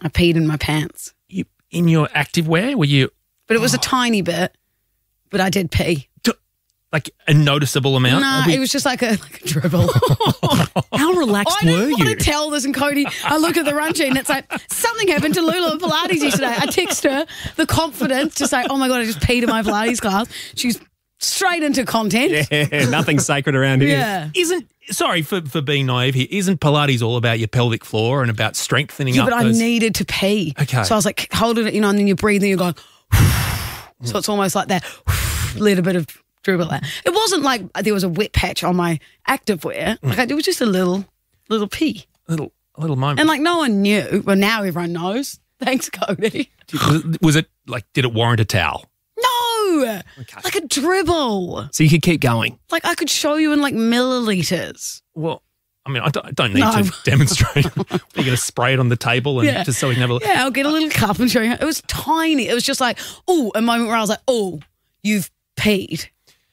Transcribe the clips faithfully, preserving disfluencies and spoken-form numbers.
I peed in my pants. You, in your activewear, were you... But it was oh. a tiny bit, but I did pee. Like a noticeable amount? No, nah, we... it was just like a, like a dribble. How relaxed I were didn't you? want to tell this, and Cody, I look at the run sheet and it's like, something happened to Lulu and Pilates yesterday. I text her the confidence to say, oh my God, I just peed in my Pilates class. She's straight into content. Yeah, nothing sacred around here. Yeah. Isn't, sorry for, for being naive here, isn't Pilates all about your pelvic floor and about strengthening yeah, up but those... I needed to pee. Okay. So I was like holding it, you know, and then you're breathing, you're going, so it's almost like that little bit of dribble out. It wasn't like there was a wet patch on my activewear. Like it was just a little, little pee. A little, a little moment. And like no one knew. Well, now everyone knows. Thanks, Cody. Was, was it like, did it warrant a towel? No, okay. Like a dribble. So you could keep going. Like I could show you in like milliliters. Well, I mean, I don't, I don't need no. to demonstrate. You're going to spray it on the table and yeah. just so we can have a look. Yeah, I'll get a little cup and show you. It was tiny. It was just like, oh, a moment where I was like, oh, you've peed.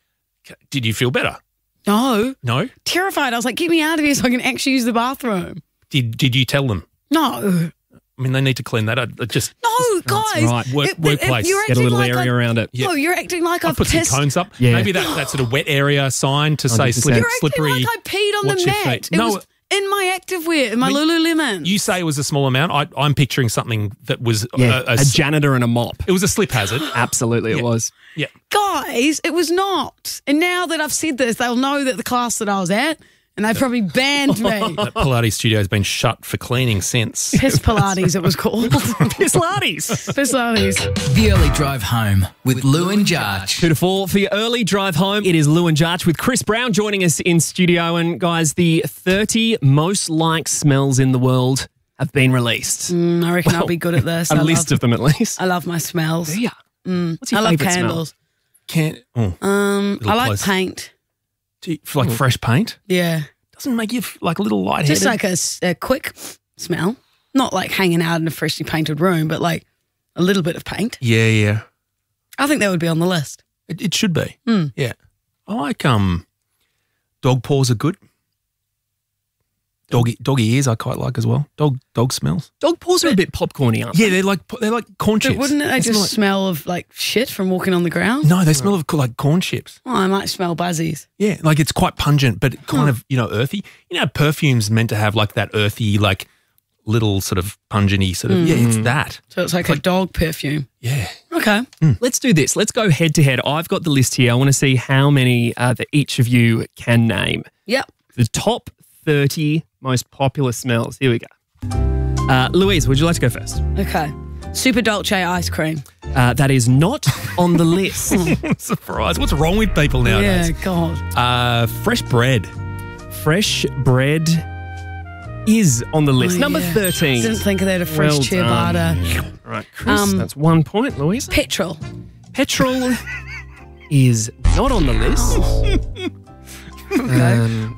Did you feel better? No. No? Terrified. I was like, get me out of here so I can actually use the bathroom. Did Did you tell them? No. I mean, they need to clean that. I just No, guys. That's right. Work, it, workplace. You're Get a little like area I, around it. Yeah. No, you're acting like I've put pissed. some cones up. Yeah. Maybe that, that sort of wet area sign to say slip, You're slippery. acting like I peed on watch the your mat. feet. It No, was in my activewear, in my I mean, Lululemon. You say it was a small amount. I, I'm picturing something that was Yeah, a, a, a janitor and a mop. It was a slip hazard. Absolutely, Yeah. it was. Yeah. Guys, it was not. And now that I've said this, they'll know that the class that I was at, and they probably banned me. That Pilates studio has been shut for cleaning since. Piss Pilates, it was called. Pilates. Piss Pilates. The Early Drive Home with Lou and Jarch. Two to four for your early drive home. It is Lou and Jarch with Chris Brown joining us in studio. And guys, the thirty most liked smells in the world have been released. Mm, I reckon Well, I'll be good at this. A I list love, of them at least. I love my smells. Yeah. Mm, What's your I love favourite smell? candles. Can't. Oh, Um, Little I like close. paint. do you, for like fresh paint Yeah. doesn't make you f- like a little lightheaded. Just like a, s- a quick smell. Not like hanging out in a freshly painted room, but like a little bit of paint. yeah, yeah. I think that would be on the list. It, it should be. Mm. Yeah. I like um, dog paws are good. Doggy doggy ears I quite like as well. Dog dog smells. Dog paws are a bit popcorny, aren't Yeah, they? they're like they're like corn But chips. wouldn't it they They just smell like- smell of like shit from walking on the ground? No, they smell of like corn chips. Oh, I might smell buzzies. Yeah, like it's quite pungent, but kind of, you know, earthy. You know, perfume's meant to have like that earthy, like little sort of pungenty sort of. Yeah, it's that. So it's like, a dog perfume. Yeah. Okay. Let's do this. Let's go head to head. I've got the list here. I want to see how many uh, that each of you can name. Yep. The top thirty most popular smells. Here we go. Uh, Louise, would you like to go first? Okay. Super Dolce ice cream. Uh, that is not on the list. Surprise. What's wrong with people nowadays? Yeah, God. Uh, fresh bread. Fresh bread is on the list. Oh, Number yeah. thirteen. Didn't think of that. A fresh Well ciabatta. All right, Chris, Um, that's one point. Louise? Petrol. Petrol is not on the list. Um,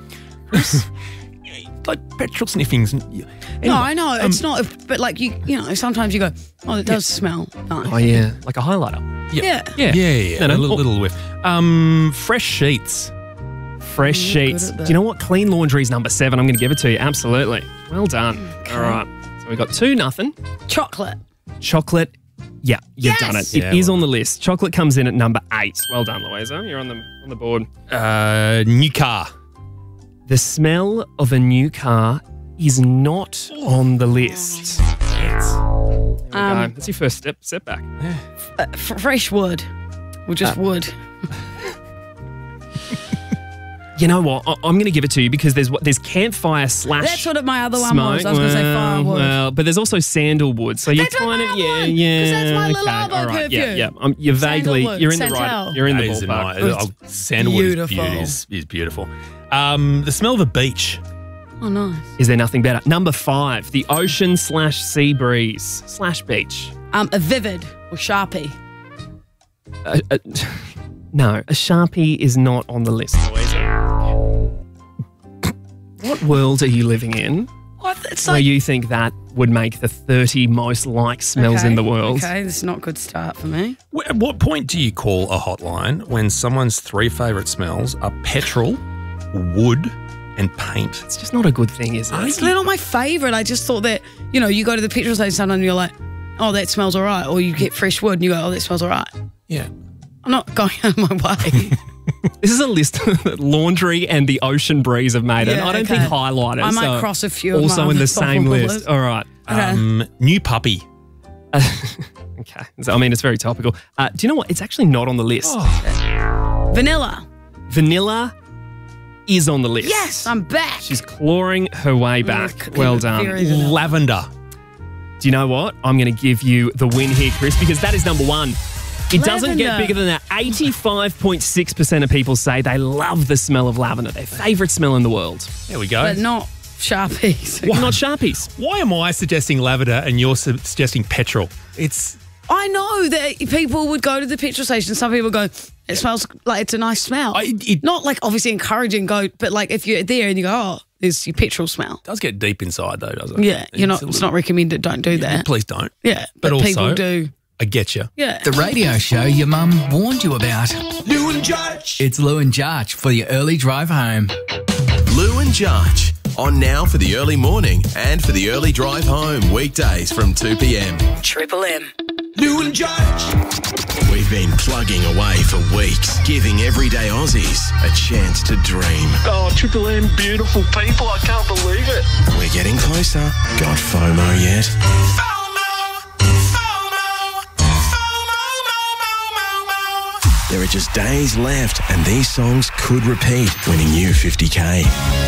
Like petrol sniffings. Anyway, No, I know. It's um, not, but like you, you know, sometimes you go, oh, it does smell nice. oh, yeah, like a highlighter. Yeah. Yeah. Yeah, yeah, yeah. No, no. A little, little whiff. Um, fresh sheets. Fresh I'm not good sheets. at Do that. you know what? Clean laundry is number seven. I'm going to give it to you. Absolutely. Well done. All right. So we got two nothing. Chocolate. Chocolate. Yeah, you've Yes! done it. It is Yeah, well- on the list. Chocolate comes in at number eight. Well done, Louisa. You're on the on the board. Uh, new car. The smell of a new car is not on the list. There we Um, go. That's your first step. Step back. Uh, f- fresh wood. Or just Uh, wood. You know what? I- I'm going to give it to you because there's there's campfire slash. That's what my other one smoke. was. I was going to say Well, firewood. Well, but there's also sandalwood. So you're That's my kind of other yeah, one, yeah. 'cause that's my Le okay, Labo all right, Yeah, perfume. yeah. Um, you're vaguely Sandalwood, you're in the Santal. right. You're in the That is ballpark. nice. Oh, sandalwood is beautiful. beautiful. Is, is beautiful. Um, the smell of a beach. Oh, nice. Is there nothing better? Number five, the ocean slash sea breeze slash beach. Um, a Vivid or Sharpie. Uh, uh, no, a Sharpie is not on the list. What world are you living in What? It's where like you think that would make the thirty most liked smells okay, in the world? Okay, this is not a good start for me. Wh- At what point do you call a hotline when someone's three favourite smells are petrol, wood, and paint. It's just not a good thing, is it? It's not my favourite. I just thought that, you know, you go to the petrol station sometimes and you're like, oh, that smells all right. Or you get fresh wood and you go, oh, that smells all right. Yeah. I'm not going out of my way. This is a list that Laundry and the Ocean Breeze have made, and Yeah, I don't okay. think highlighted. I might so cross a few of Also my in the other same top list. list. All right. Okay. Um, new puppy. Okay. So, I mean, it's very topical. Uh, do you know what? It's actually not on the list. Oh. Vanilla. Vanilla is on the list. Yes, I'm back. She's clawing her way back. Mm, Well very done. vanilla. Lavender. Do you know what? I'm going to give you the win here, Chris, because that is number one. It doesn't get Lavender. bigger than that. eighty-five point six percent of people say they love the smell of lavender, their favourite smell in the world. There we go. But not Sharpies. Not Sharpies. Why am I suggesting lavender and you're su- suggesting petrol? It's I know that people would go to the petrol station. Some people go, it smells like it's a nice smell. I- it- not like obviously encouraging, go, but like if you're there and you go, oh, there's your petrol smell. does get deep inside though, doesn't it? Yeah, you're not. a It's little- not recommended. Don't do that. Please don't. Yeah, But but, also- people do. I get you. Yeah. The radio show your mum warned you about. Lou and Judge. It's Lou and Jarch for your early drive home. Lou and Judge. On now for the early morning and for the early drive home. Weekdays from two p.m. Triple M. Lou and Judge. We've been plugging away for weeks, giving everyday Aussies a chance to dream. Oh, Triple M, beautiful people. I can't believe it. We're getting closer. Got FOMO yet? There are just days left and these songs could repeat, winning you fifty K.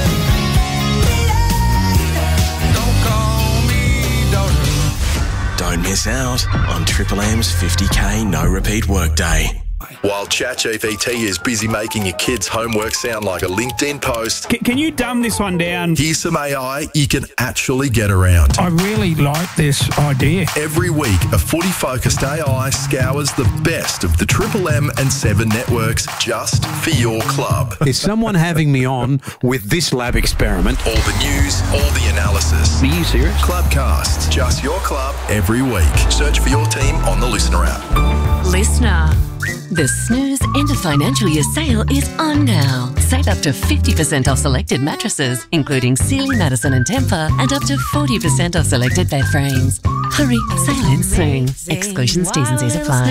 Don't miss out on Triple M's fifty K no repeat workday. While ChatGPT is busy making your kids' homework sound like a LinkedIn post, Can, can you dumb this one down? here's some A I you can actually get around. I really like this idea. Every week, a footy-focused A I scours the best of the Triple M and Seven networks just for your club. Is someone having me on with this lab experiment? All the news, all the analysis. Are you serious? Clubcast, just your club every week. Search for your team on the Listener app. Listener. The Snooze End of Financial Year sale is on now. Save up to fifty percent off selected mattresses, including Sealy, Madison and Tempur, and up to forty percent off selected bed frames. Hurry, sale ends soon. Exclusions, T's and C's apply.